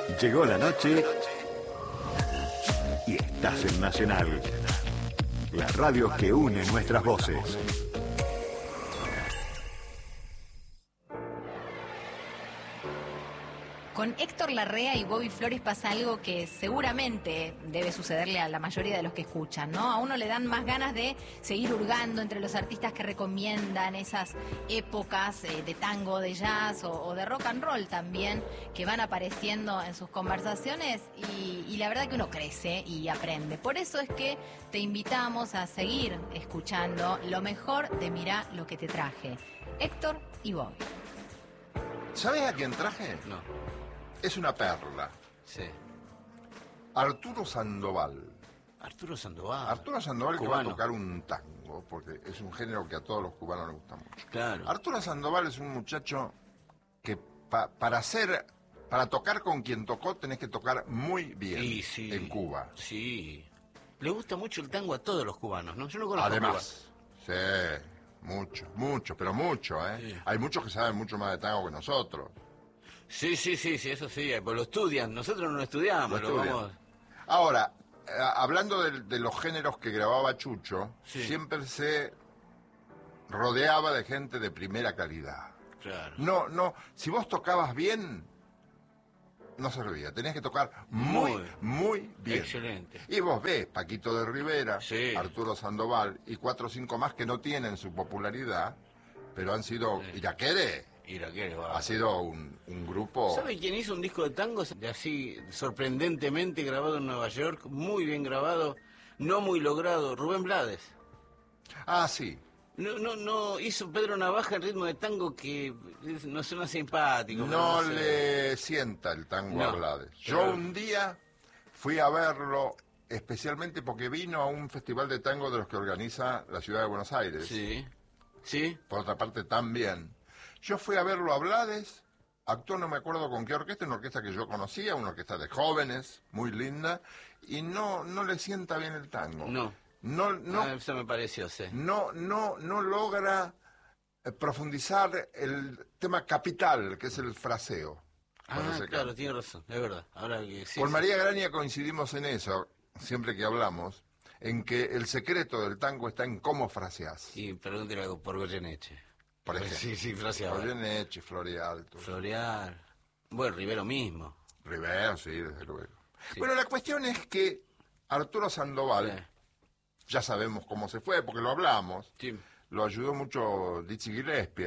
Llegó la noche y estás en Nacional, la radio que une nuestras voces. Con Héctor Larrea y Bobby Flores pasa algo que seguramente debe sucederle a la mayoría de los que escuchan, ¿no? A uno le dan más ganas de seguir hurgando entre los artistas que recomiendan esas épocas de tango, de jazz o de rock and roll también, que van apareciendo en sus conversaciones y la verdad que uno crece y aprende. Por eso es que te invitamos a seguir escuchando lo mejor de Mirá lo que te traje. Héctor y Bobby. ¿Sabes a quién traje? No. Es una perla. Sí. Arturo Sandoval. Arturo Sandoval. Arturo Sandoval que va a Cubano. tocar un tango, porque es un género que a todos los cubanos les gusta mucho. Claro. Arturo Sandoval es un muchacho que para tocar con quien tocó tenés que tocar muy bien Sí. en Cuba. Sí. Le gusta mucho el tango a todos los cubanos, ¿no? Yo no conozco Además, sí, mucho, pero mucho, ¿eh? Sí. Hay muchos que saben mucho más de tango que nosotros. Sí, eso sí, pues lo estudian. Nosotros no lo estudiamos, Lo lo estudian. vamos... Ahora, hablando de los géneros que grababa Chucho, Sí. siempre se rodeaba de gente de primera calidad. Claro. No, si vos tocabas bien, no servía. Tenías que tocar muy bien. Excelente. Y vos ves, Paquito de Rivera, Sí. Arturo Sandoval y 4 o 5 más que no tienen su popularidad, pero han sido... Sí. Iraquere Iraquere, va. ha sido un grupo... ¿Sabe quién hizo un disco de tangos de así sorprendentemente grabado en Nueva York? Muy bien grabado, no muy logrado. Rubén Blades. Ah, sí. No, hizo Pedro Navaja en ritmo de tango que no suena simpático. pero No sé. le sienta el tango a No, Blades. pero- Yo un día fui a verlo especialmente porque vino a un festival de tango de los que organiza la ciudad de Buenos Aires. Sí. Por otra parte también. Yo fui a verlo a Blades, actuó no me acuerdo con qué orquesta, una orquesta que yo conocía, una orquesta de jóvenes, muy linda, y no le sienta bien el tango. No. No Eso me pareció, sí. no logra profundizar el tema capital, que es el fraseo. cuando se Claro, canta. tiene razón, es verdad. Ahora que sí. Con sí. María Graña coincidimos en eso, siempre que hablamos, en que el secreto del tango está en cómo fraseás. Sí, pregúntele algo por Goyeneche. Por ejemplo. Sí, fraseaba. Goyeneche, Florialto, Floreal. Bueno, Rivero mismo. Rivero, sí, desde luego. Sí. Bueno, la cuestión es que Arturo Sandoval, Sí. ya sabemos cómo se fue, porque lo hablamos, Sí. lo ayudó mucho Dizzy Gillespie,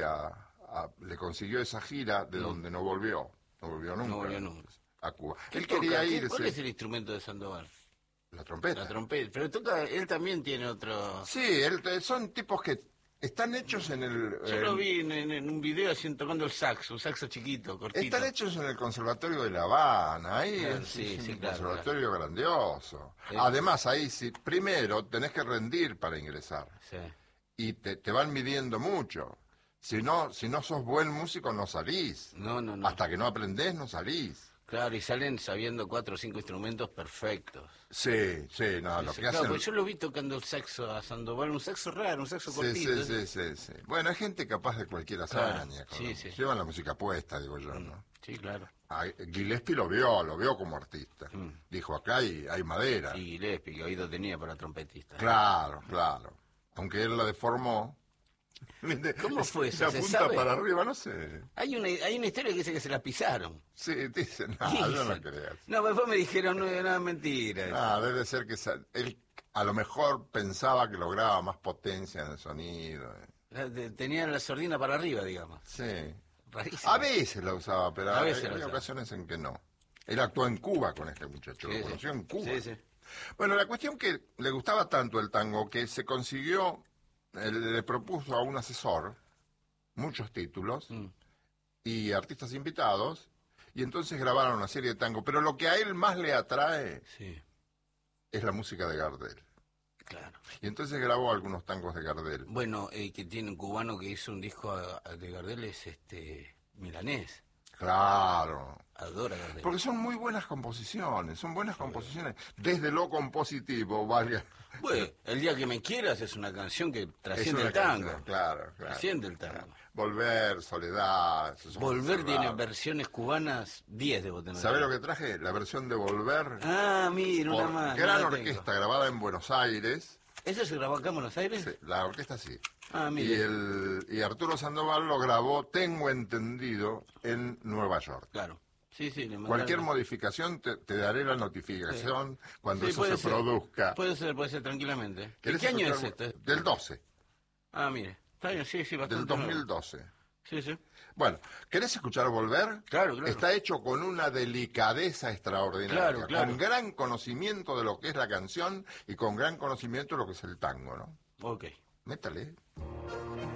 le consiguió esa gira de donde no volvió nunca. No volvió nunca. A Cuba. ¿Qué Él toca? quería irse. ¿Cuál es el instrumento de Sandoval? La trompeta. La trompeta. Pero toca, él también tiene otro... Sí, son tipos que están hechos en el... Yo lo vi en un video así tocando el saxo, un saxo chiquito, cortito. Están hechos en el Conservatorio de La Habana, ahí Claro, es sí, un sí, claro, conservatorio grandioso. Sí. Además, ahí sí, primero tenés que rendir para ingresar. Sí. Y te van midiendo mucho. Si no sos buen músico, no salís. No. Hasta que no aprendés, no salís. Claro, y salen sabiendo 4 o 5 instrumentos perfectos. Sí, no, lo que Claro, hacen... pues yo lo vi tocando el saxo a Sandoval, un saxo raro, un saxo Sí, cortito. sí. Bueno, hay gente capaz de cualquier hazaña. Claro, sí. Llevan la música puesta, digo yo, ¿no? Sí, claro. Gillespie lo vio como artista. Dijo, acá hay madera. Sí, Gillespie, que oído tenía para trompetista. Claro. Aunque él la deformó. ¿Cómo fue eso? La ¿Se punta sabe? para arriba, no sé. Hay una historia que dice que se la pisaron. Sí, dicen, no, ¿Qué yo no dicen? creo. No, después me dijeron, no, es mentira. No, debe ser que él a lo mejor pensaba que lograba más potencia en el sonido. Tenía la sordina para arriba, digamos. Sí. Rarísimo. A veces la usaba, pero A veces la hay usaba. ocasiones en que no. Él actuó en Cuba con este muchacho, lo conoció en Cuba. Sí. Bueno, la cuestión que le gustaba tanto el tango que se consiguió, le propuso a un asesor muchos títulos y artistas invitados, y entonces grabaron una serie de tango. Pero lo que a él más le atrae Sí, es la música de Gardel. claro. Y entonces grabó algunos tangos de Gardel. Bueno, que tiene un cubano que hizo un disco de Gardel es Milanés. Claro. adora a Gardel. Porque son muy buenas composiciones, desde lo compositivo, valga. Bueno, El día que me quieras es una canción que Es trasciende una el tango. canción, claro. Trasciende el tango. Volver, Soledad. esos son Volver tiene cerrados. versiones cubanas 10 debo tener. ¿Sabés lo que traje? La versión de Volver. Ah, mira, una por más. gran no la tengo. orquesta grabada en Buenos Aires. ¿Eso se grabó acá en Buenos Aires? Sí, la orquesta sí. Ah, Y, mire. y Arturo Sandoval lo grabó, tengo entendido, en Nueva York. Claro. Sí, le mandaron. Cualquier modificación te daré la notificación cuando Sí, eso puede se ser. produzca. Puede ser tranquilamente. ¿De ¿Querés qué año es escuchar? esto? Del 12, Ah, mire. Está bien, sí, bastante. del nuevo. 2012. Sí. Bueno, ¿querés escuchar Volver? Claro. Está hecho con una delicadeza extraordinaria, Claro. con gran conocimiento de lo que es la canción y con gran conocimiento de lo que es el tango, ¿no? Ok. Métale.